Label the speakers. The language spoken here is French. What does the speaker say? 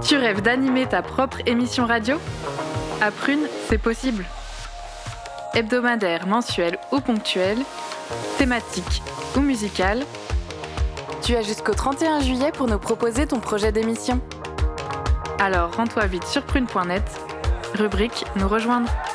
Speaker 1: Tu rêves d'animer ta propre émission radio ? À Prune, c'est possible. Hebdomadaire, mensuel ou ponctuel, thématique ou musicale, tu as jusqu'au 31 juillet pour nous proposer ton projet d'émission. Alors rends-toi vite sur prune.net, rubrique Nous rejoindre.